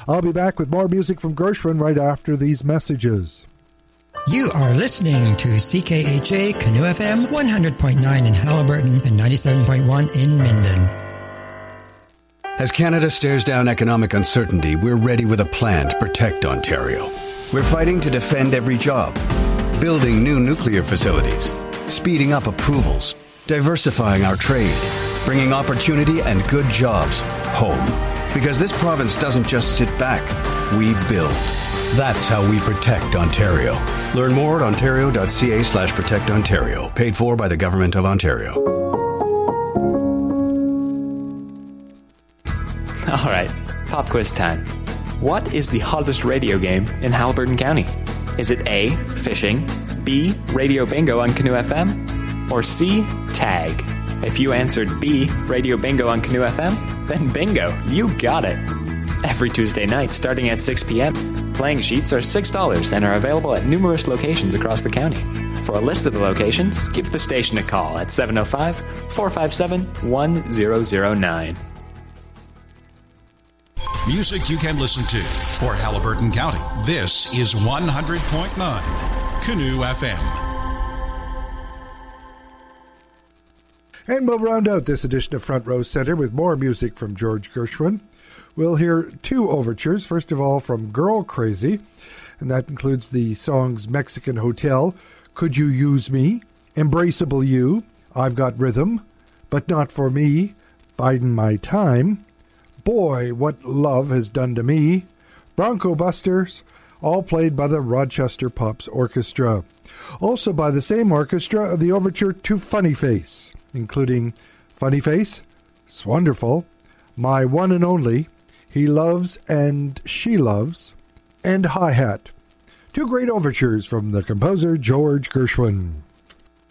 I'll be back with more music from Gershwin right after these messages. You are listening to CKHA Canoe FM 100.9 in Halliburton and 97.1 in Minden. As Canada stares down economic uncertainty, we're ready with a plan to protect Ontario. We're fighting to defend every job, building new nuclear facilities, speeding up approvals, diversifying our trade, bringing opportunity and good jobs home. Because this province doesn't just sit back, we build. That's how we protect Ontario. Learn more at ontario.ca/protectontario. Paid for by the Government of Ontario. All right, pop quiz time. What is the hottest radio game in Halliburton County? Is it A, fishing, B, radio bingo on Canoe FM, or C, tag? If you answered B, radio bingo on Canoe FM, then bingo, you got it. Every Tuesday night starting at 6 p.m., playing sheets are $6 and are available at numerous locations across the county. For a list of the locations, give the station a call at 705-457-1009. Music you can listen to for Halliburton County. This is 100.9 Canoe FM. And we'll round out this edition of Front Row Center with more music from George Gershwin. We'll hear two overtures. First of all, from Girl Crazy, and that includes the songs Mexican Hotel, Could You Use Me, Embraceable You, I've Got Rhythm, But Not For Me, Bidin' My Time, Boy, What Love Has Done to Me, Bronco Busters, all played by the Rochester Pops Orchestra. Also by the same orchestra, the overture to Funny Face, including Funny Face, Swonderful, My One and Only, He Loves and She Loves, and Hi-Hat. Two great overtures from the composer George Gershwin.